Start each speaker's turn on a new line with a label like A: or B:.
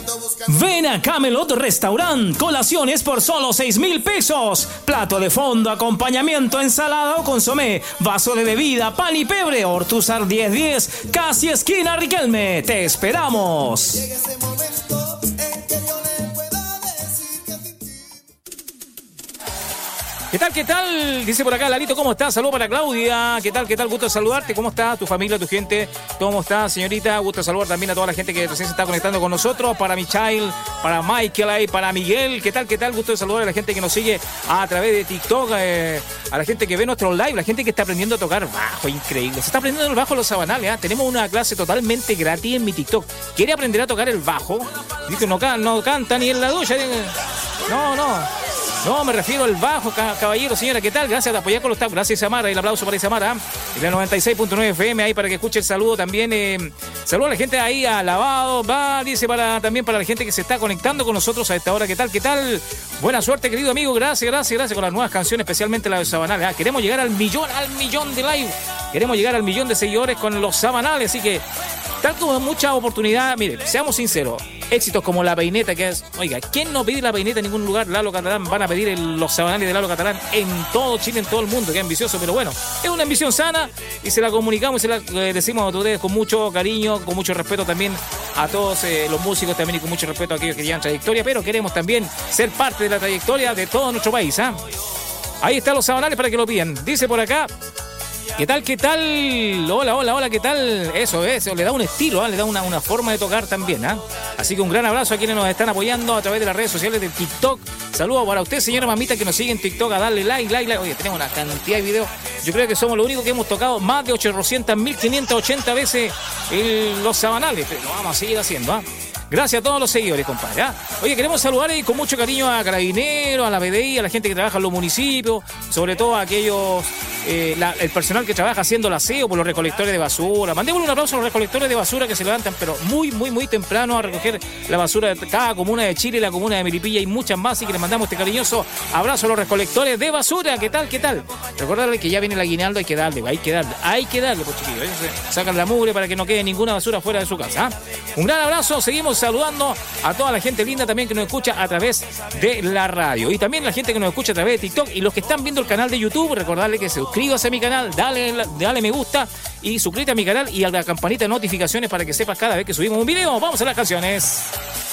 A: Ven a Camelot Restaurant. Colaciones por solo 6,000 pesos. Plato de fondo, acompañamiento, ensalada o consomé. Vaso de bebida, pan y pebre. Ortuzar 1010, casi esquina Riquelme. Te esperamos. ¿Qué tal, qué tal? Dice por acá Lalito, ¿cómo estás? Saludos para Claudia. ¿Qué tal, qué tal? Gusto de saludarte. ¿Cómo está tu familia, tu gente? ¿Cómo está, señorita? Gusto de saludar también a toda la gente que recién se está conectando con nosotros. Para Michael, para Michael, para Miguel. ¿Qué tal, qué tal? Gusto de saludar a la gente que nos sigue a través de TikTok, a la gente que ve nuestro live, la gente que está aprendiendo a tocar bajo. Increíble. Se está aprendiendo el bajo Los Sabanales. Tenemos una clase totalmente gratis en mi TikTok. ¿Quiere aprender a tocar el bajo? Dice, no canta ni en la ducha. No, me refiero al bajo, caballero, señora, ¿qué tal? Gracias por apoyar con los tabs. Gracias, Samara. El aplauso para Samara. Y la 96.9 FM ahí para que escuche el saludo también. Saludo a la gente ahí a Lavado. Dice también para la gente que se está conectando con nosotros a esta hora. ¿Qué tal? ¿Qué tal? Buena suerte, querido amigo. Gracias con las nuevas canciones, especialmente la de Sabanales. Queremos llegar al millón de live. Queremos llegar al millón de seguidores con los Sabanales. Así que, tanto mucha oportunidad. Mire, seamos sinceros. Éxitos como La Peineta, que es... Oiga, ¿quién no pide La Peineta en ningún lugar? Lalo Catalán, van a pedir los Sabanales de Lalo Catalán en todo Chile, en todo el mundo. Qué ambicioso, pero bueno, es una ambición sana y se la comunicamos y se la decimos a ustedes con mucho cariño, con mucho respeto también a todos los músicos también y con mucho respeto a aquellos que llevan trayectoria, pero queremos también ser parte de la trayectoria de todo nuestro país. Ahí están los Sabanales para que lo pidan. Dice por acá... ¿Qué tal, qué tal? Hola, ¿qué tal? Eso, le da un estilo, le da una forma de tocar también, Así que un gran abrazo a quienes nos están apoyando a través de las redes sociales de TikTok. Saludos para usted, señora mamita, que nos sigue en TikTok, a darle like. Oye, tenemos una cantidad de videos. Yo creo que somos los únicos que hemos tocado más de 800.580 veces los Sabanales. Pero lo vamos a seguir haciendo, Gracias a todos los seguidores, compadre. Oye, queremos saludar con mucho cariño a Carabineros, a la PDI, a la gente que trabaja en los municipios, sobre todo a aquellos, el personal que trabaja haciendo el aseo por los recolectores de basura. Mandémosle un aplauso a los recolectores de basura que se levantan, pero muy temprano a recoger la basura de cada comuna de Chile, la comuna de Melipilla y muchas más. Así que les mandamos este cariñoso abrazo a los recolectores de basura. ¿Qué tal? Recordarles que ya viene el aguinaldo, hay que darle, pues chiquillos. Sacan la mugre para que no quede ninguna basura fuera de su casa. Un gran abrazo, seguimos saludando a toda la gente linda también que nos escucha a través de la radio y también la gente que nos escucha a través de TikTok y los que están viendo el canal de YouTube, recordarle que se suscríbase a mi canal, dale me gusta y suscríbete a mi canal y a la campanita de notificaciones para que sepas cada vez que subimos un video. Vamos a las canciones.